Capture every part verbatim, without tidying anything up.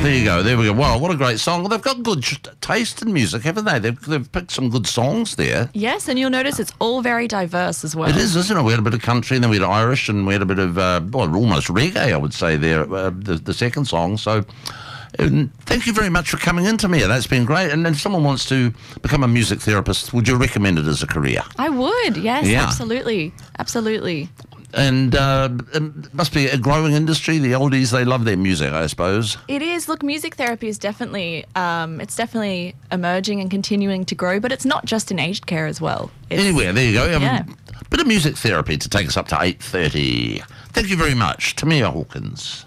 there you go. There we go. Wow, what a great song. Well, they've got good taste in music, haven't they? They've, they've picked some good songs there. Yes, and you'll notice it's all very diverse as well. It is, isn't it? We had a bit of country, and then we had Irish, and we had a bit of, uh, well, almost reggae, I would say, there, uh, the, the second song. So um, thank you very much for coming in to me. That's been great. And if someone wants to become a music therapist, would you recommend it as a career? I would, yes, Yeah. absolutely. Absolutely. And uh, it must be a growing industry. The oldies, they love their music, I suppose. It is. Look, music therapy is definitely, um, it's definitely emerging and continuing to grow, but it's not just in aged care as well. It's, Anywhere, there you go. Um, Yeah. Bit of music therapy to take us up to eight thirty. Thank you very much, Tamia Hawkins.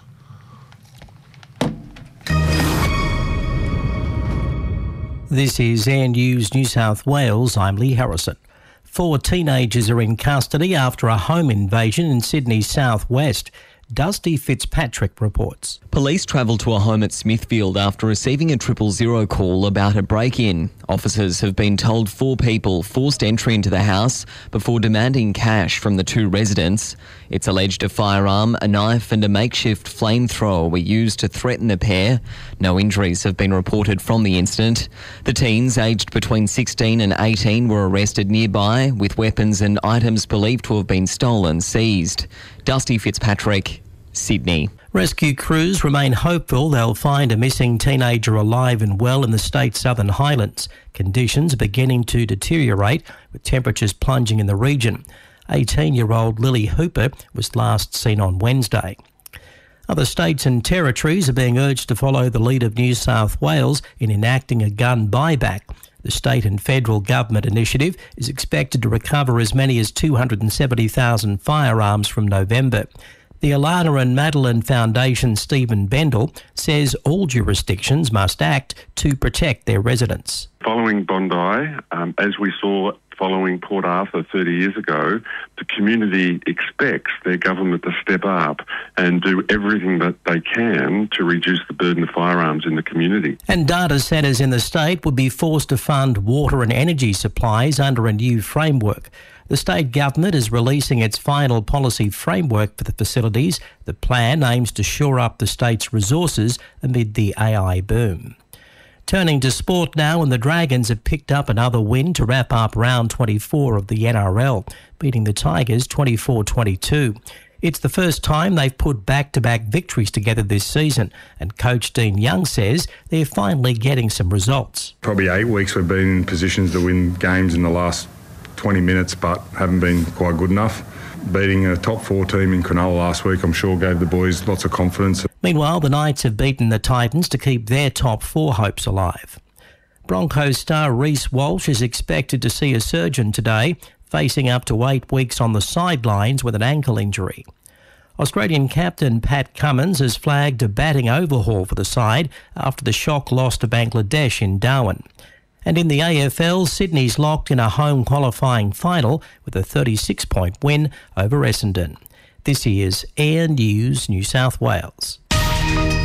This is Air News New South Wales. I'm Lee Harrison. Four teenagers are in custody after a home invasion in Sydney's southwest. Dusty Fitzpatrick reports. Police travelled to a home at Smithfield after receiving a triple zero call about a break-in. Officers have been told four people forced entry into the house before demanding cash from the two residents. It's alleged a firearm, a knife and a makeshift flamethrower were used to threaten the pair. No injuries have been reported from the incident. The teens, aged between sixteen and eighteen, were arrested nearby with weapons and items believed to have been stolen seized. Dusty Fitzpatrick, Sydney. Rescue crews remain hopeful they'll find a missing teenager alive and well in the state's southern highlands. Conditions are beginning to deteriorate, with temperatures plunging in the region. eighteen-year-old Lily Hooper was last seen on Wednesday. Other states and territories are being urged to follow the lead of New South Wales in enacting a gun buyback. The state and federal government initiative is expected to recover as many as two hundred seventy thousand firearms from November. The Alana and Madeline Foundation Stephen Bendel says all jurisdictions must act to protect their residents. Following Bondi, um, as we saw following Port Arthur thirty years ago, the community expects their government to step up and do everything that they can to reduce the burden of firearms in the community. And data centres in the state would be forced to fund water and energy supplies under a new framework. The state government is releasing its final policy framework for the facilities. The plan aims to shore up the state's resources amid the A I boom. Turning to sport now, and the Dragons have picked up another win to wrap up round twenty-four of the N R L, beating the Tigers twenty-four twenty-two. It's the first time they've put back-to-back victories together this season, and coach Dean Young says they're finally getting some results. Probably eight weeks we've been in positions to win games in the last twenty minutes, but haven't been quite good enough. Beating a top four team in Cronulla last week, I'm sure, gave the boys lots of confidence. Meanwhile, the Knights have beaten the Titans to keep their top four hopes alive. Broncos star Reece Walsh is expected to see a surgeon today, facing up to eight weeks on the sidelines with an ankle injury. Australian captain Pat Cummins has flagged a batting overhaul for the side after the shock loss to Bangladesh in Darwin. And in the A F L, Sydney's locked in a home qualifying final with a thirty-six point win over Essendon. This is Air News New South Wales.